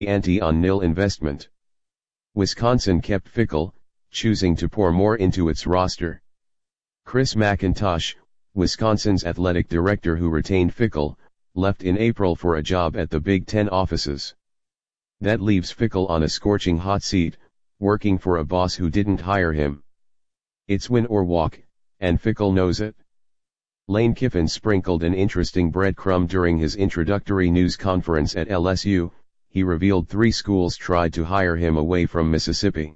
ante on nil investment. Wisconsin kept Fickell, choosing to pour more into its roster. Chris McIntosh, Wisconsin's athletic director who retained Fickell, left in April for a job at the Big Ten offices. That leaves Fickell on a scorching hot seat, working for a boss who didn't hire him. It's win or walk, and Fickell knows it. Lane Kiffin sprinkled an interesting breadcrumb during his introductory news conference at LSU. He revealed 3 schools tried to hire him away from Mississippi.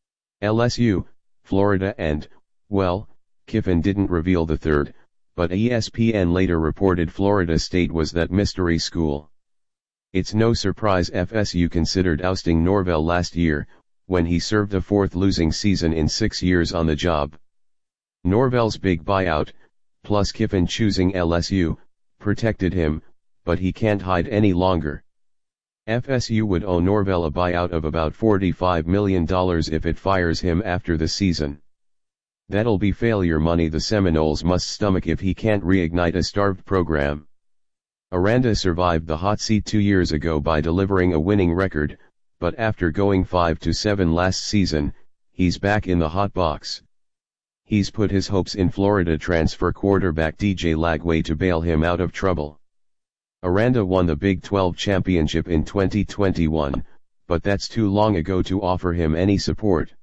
LSU, Florida and, well, Kiffin didn't reveal the third, but ESPN later reported Florida State was that mystery school. It's no surprise FSU considered ousting Norvell last year, when he served a 4th losing season in 6 years on the job. Norvell's big buyout, plus Kiffin choosing LSU, protected him, but he can't hide any longer. FSU would owe Norvell a buyout of about $45 million if it fires him after the season. That'll be failure money the Seminoles must stomach if he can't reignite a starved program. Aranda survived the hot seat 2 years ago by delivering a winning record, but after going 5-7 last season, he's back in the hot box. He's put his hopes in Florida transfer quarterback DJ Lagway to bail him out of trouble. Aranda won the Big 12 championship in 2021, but that's too long ago to offer him any support.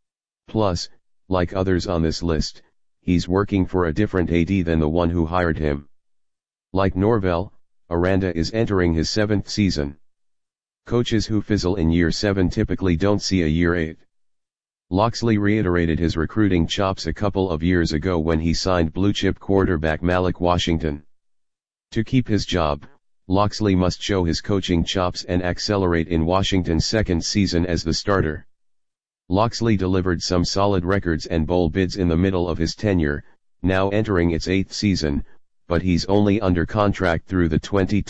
Plus, like others on this list, he's working for a different AD than the one who hired him. Like Norvell, Aranda is entering his 7th season. Coaches who fizzle in year 7 typically don't see a year 8. Locksley reiterated his recruiting chops a couple of years ago when he signed blue-chip quarterback Malik Washington. To keep his job, Locksley must show his coaching chops and accelerate in Washington's 2nd season as the starter. Locksley delivered some solid records and bowl bids in the middle of his tenure, now entering its 8th season, but he's only under contract through the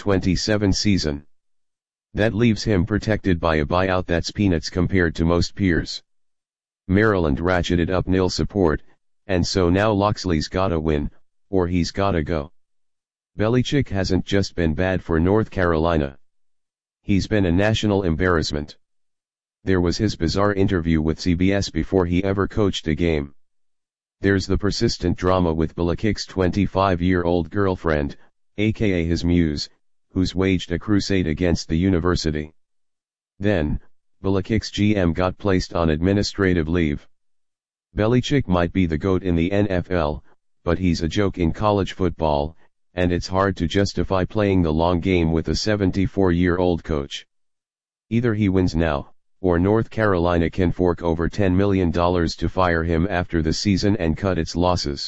2027 season. That leaves him protected by a buyout that's peanuts compared to most peers. Maryland ratcheted up nil support, and so now Locksley's gotta win, or he's gotta go. Belichick hasn't just been bad for North Carolina. He's been a national embarrassment. There was his bizarre interview with CBS before he ever coached a game. There's the persistent drama with Belichick's 25-year-old girlfriend, aka his muse, who's waged a crusade against the university. Then, Belichick's GM got placed on administrative leave. Belichick might be the GOAT in the NFL, but he's a joke in college football, and it's hard to justify playing the long game with a 74-year-old coach. Either he wins now, or North Carolina can fork over $10 million to fire him after the season and cut its losses.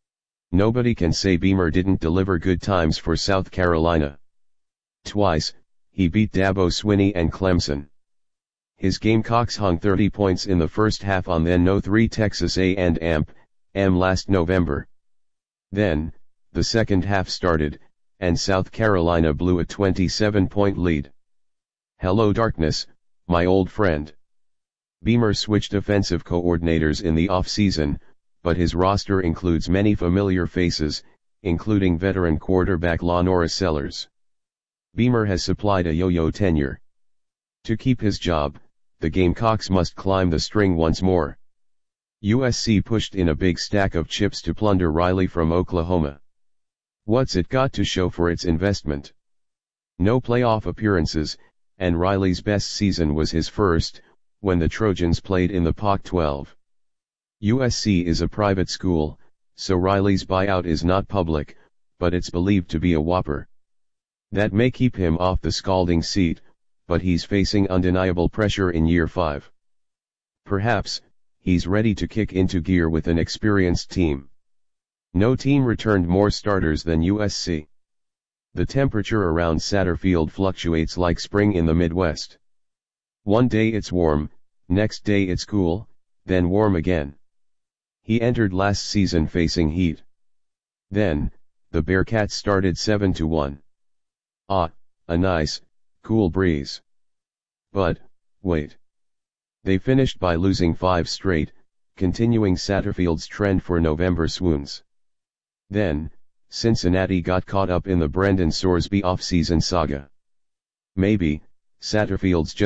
Nobody can say Beamer didn't deliver good times for South Carolina. Twice, he beat Dabo Swinney and Clemson. His Gamecocks hung 30 points in the first half on then no 3 Texas A&M last November. Then, the second half started, and South Carolina blew a 27-point lead. Hello darkness, my old friend. Beamer switched offensive coordinators in the off-season, but his roster includes many familiar faces, including veteran quarterback LaNorris Sellers. Beamer has supplied a yo-yo tenure. To keep his job, the Gamecocks must climb the string once more. USC pushed in a big stack of chips to plunder Riley from Oklahoma. What's it got to show for its investment? No playoff appearances, and Riley's best season was his first, when the Trojans played in the Pac-12. USC is a private school, so Riley's buyout is not public, but it's believed to be a whopper. That may keep him off the scalding seat, but he's facing undeniable pressure in year 5. Perhaps, he's ready to kick into gear with an experienced team. No team returned more starters than USC. The temperature around Satterfield fluctuates like spring in the Midwest. One day it's warm, next day it's cool, then warm again. He entered last season facing heat. Then, the Bearcats started 7-1. A nice, cool breeze. But, wait. They finished by losing 5 straight, continuing Satterfield's trend for November swoons. Then, Cincinnati got caught up in the Brendan Sorsby off-season saga. Maybe, Satterfield's